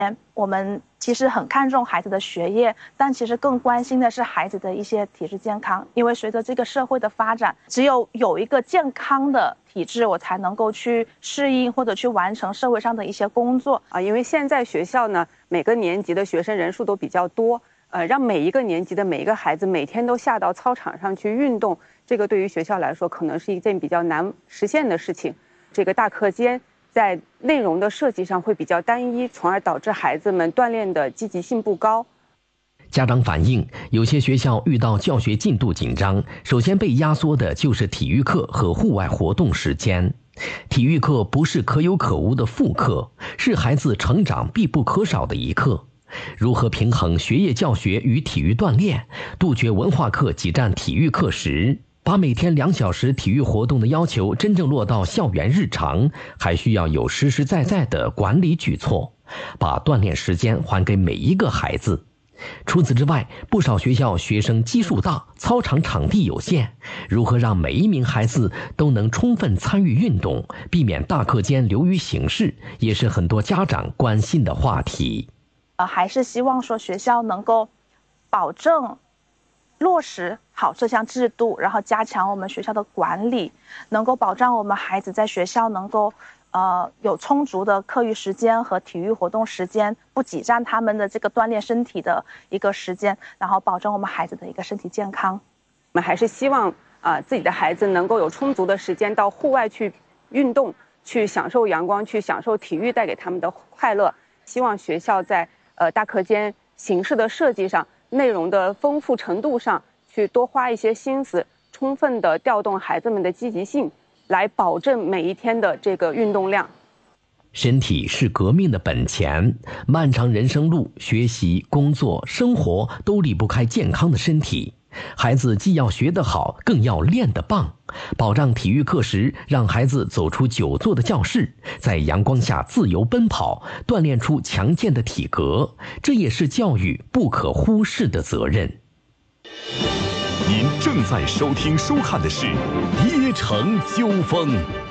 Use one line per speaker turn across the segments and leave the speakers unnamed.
我们其实很看重孩子的学业，但其实更关心的是孩子的一些体质健康。因为随着这个社会的发展，只有一个健康的体质，我才能够去适应或者去完成社会上的一些工作
啊。因为现在学校呢，每个年级的学生人数都比较多，让每一个年级的每一个孩子每天都下到操场上去运动，这个对于学校来说可能是一件比较难实现的事情。这个大课间在内容的设计上会比较单一，从而导致孩子们锻炼的积极性不高。
家长反映，有些学校遇到教学进度紧张，首先被压缩的就是体育课和户外活动时间。体育课不是可有可无的副课，是孩子成长必不可少的一课。如何平衡学业教学与体育锻炼，杜绝文化课挤占体育课时，把每天2小时体育活动的要求真正落到校园日常，还需要有实实在在的管理举措，把锻炼时间还给每一个孩子。除此之外，不少学校学生基数大，操场场地有限，如何让每一名孩子都能充分参与运动，避免大课间流于形式，也是很多家长关心的话题。
还是希望说学校能够保证落实好这项制度，然后加强我们学校的管理，能够保障我们孩子在学校能够有充足的课余时间和体育活动时间，不挤占他们的这个锻炼身体的一个时间，然后保证我们孩子的一个身体健康。
我们还是希望自己的孩子能够有充足的时间到户外去运动，去享受阳光，去享受体育带给他们的快乐。希望学校在大课间形式的设计上，内容的丰富程度上，去多花一些心思，充分的调动孩子们的积极性，来保证每一天的这个运动量。
身体是革命的本钱，漫长人生路，学习、工作、生活都离不开健康的身体。孩子既要学得好，更要练得棒。保障体育课时，让孩子走出久坐的教室，在阳光下自由奔跑，锻炼出强健的体格，这也是教育不可忽视的责任。
您正在收听收看的是《邺城纠纷》。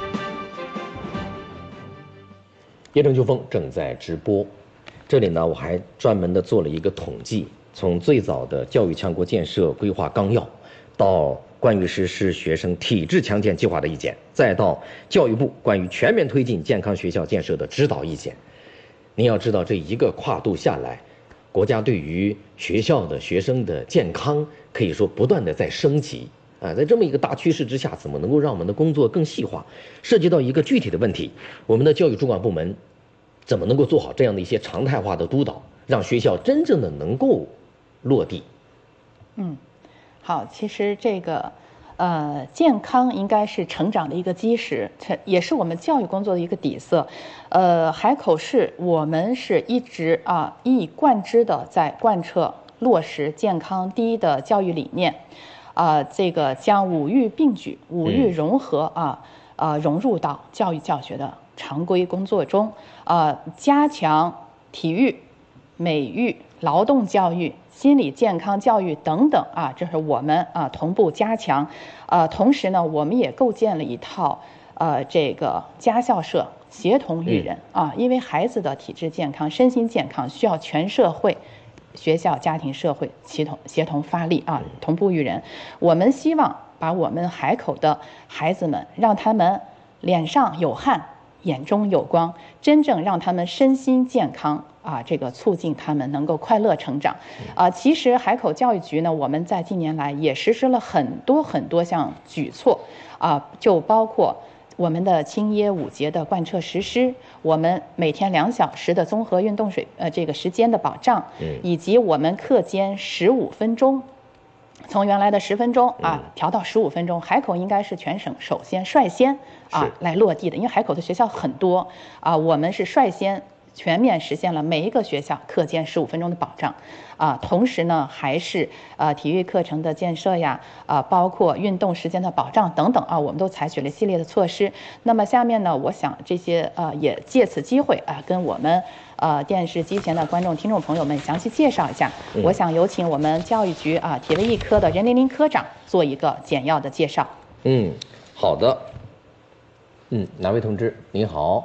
邺城纠纷正在直播，这里呢，我还专门的做了一个统计，从最早的教育强国建设规划纲要，到关于实施学生体质强健计划的意见，再到教育部关于全面推进健康学校建设的指导意见。您要知道，这一个跨度下来，国家对于学校的学生的健康可以说不断的在升级啊，在这么一个大趋势之下，怎么能够让我们的工作更细化？涉及到一个具体的问题，我们的教育主管部门怎么能够做好这样的一些常态化的督导，让学校真正的能够落地？
好，其实这个健康应该是成长的一个基石，也是我们教育工作的一个底色。海口市我们是一直一以贯之的在贯彻落实健康第一的教育理念，这个将5育并举、5育融合融入到教育教学的常规工作中，加强体育、美育、劳动教育、心理健康教育等等这是我们同步加强。同时呢，我们也构建了一套这个家校社协同育人因为孩子的体质健康、身心健康需要全社会、学校、家庭、社会协同发力同步育人。我们希望把我们海口的孩子们，让他们脸上有汗，眼中有光，真正让他们身心健康这个促进他们能够快乐成长。其实海口教育局呢，我们在近年来也实施了很多项举措就包括我们的青椰5节的贯彻实施，我们每天2小时的综合运动这个时间的保障，以及我们课间15分钟，从原来的10分钟调到15分钟。海口应该是全省首先率先来落地的，因为海口的学校很多我们是率先全面实现了每一个学校课间15分钟的保障同时呢，还是体育课程的建设呀包括运动时间的保障等等我们都采取了一系列的措施。那么下面呢，我想这些也借此机会跟我们电视机前的观众听众朋友们详细介绍一下。我想有请我们教育局体卫一科的任琳琳科长做一个简要的介绍。
好的。哪位同志您好？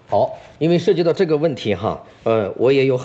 好，因为涉及到这个问题哈，我也有